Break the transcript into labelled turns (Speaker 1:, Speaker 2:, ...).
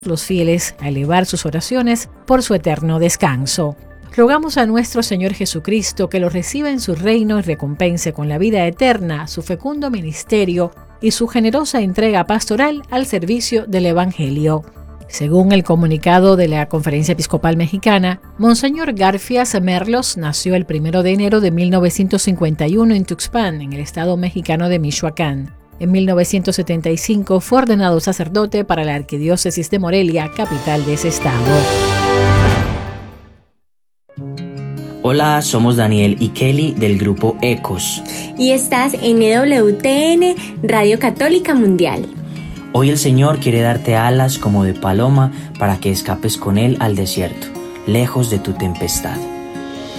Speaker 1: los fieles a elevar sus oraciones por su eterno descanso. Rogamos a nuestro Señor Jesucristo que los reciba en su reino y recompense con la vida eterna su fecundo ministerio y su generosa entrega pastoral al servicio del Evangelio. Según el comunicado de la Conferencia Episcopal Mexicana, Monseñor Garfias Merlos nació el 1 de enero de 1951 en Tuxpan, en el estado mexicano de Michoacán. En 1975 fue ordenado sacerdote para la Arquidiócesis de Morelia, capital de ese estado.
Speaker 2: Hola, somos Daniel y Kelly del grupo Ecos.
Speaker 3: Y estás en EWTN, Radio Católica Mundial.
Speaker 2: Hoy el Señor quiere darte alas como de paloma para que escapes con Él al desierto, lejos de tu tempestad.